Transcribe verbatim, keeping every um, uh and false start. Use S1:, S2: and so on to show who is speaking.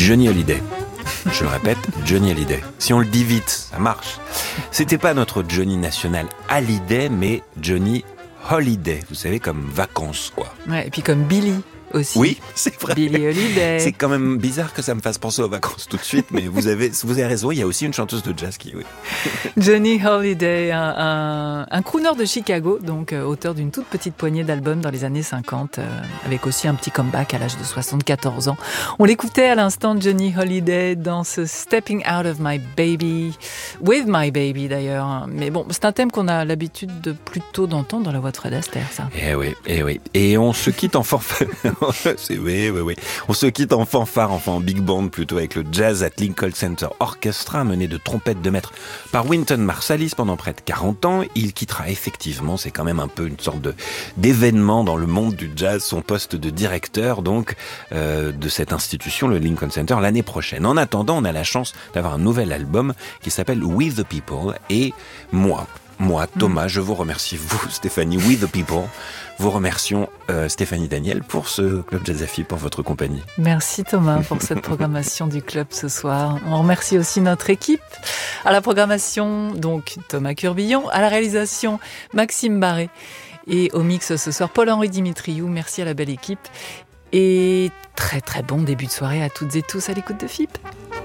S1: Johnny Hallyday. Je le répète, Johnny Hallyday. Si on le dit vite, ça marche. C'était pas notre Johnny national Hallyday, mais Johnny Holiday. Vous savez, comme vacances, quoi.
S2: Ouais, et puis comme Billy aussi.
S1: Oui, c'est vrai.
S2: Billie Holiday.
S1: C'est quand même bizarre que ça me fasse penser aux vacances tout de suite, mais vous avez, vous avez raison, il y a aussi une chanteuse de jazz qui, oui.
S2: Johnny Holiday, un, un, un crooner de Chicago, donc euh, auteur d'une toute petite poignée d'albums dans les années cinquante, euh, avec aussi un petit comeback à l'âge de soixante-quatorze ans. On l'écoutait à l'instant, Johnny Holiday, dans ce Stepping Out of My Baby, With My Baby d'ailleurs. Mais bon, c'est un thème qu'on a l'habitude de plutôt d'entendre dans la voix de Fred Astaire, ça.
S1: Eh oui, eh oui. Et on se quitte en fanfare. C'est, oui, oui, oui. On se quitte en fanfare, enfin en big band plutôt, avec le Jazz at Lincoln Center Orchestra, mené de trompettes de maître par Wynton Marsalis pendant près de quarante ans. Il quittera effectivement, c'est quand même un peu une sorte de, d'événement dans le monde du jazz, son poste de directeur, donc, euh, de cette institution, le Lincoln Center, l'année prochaine. En attendant, on a la chance d'avoir un nouvel album qui s'appelle We the People, et moi, Moi, Thomas, je vous remercie, vous, Stéphanie, We the People. Vous remercions euh, Stéphanie Daniel pour ce Club Jazz Affi, pour votre compagnie.
S2: Merci Thomas pour cette programmation du club ce soir. On remercie aussi notre équipe. À la programmation, donc Thomas Curbillon, à la réalisation Maxime Barré, et au mix ce soir Paul-Henri Dimitriou. Merci à la belle équipe et très très bon début de soirée à toutes et tous à l'écoute de F I P.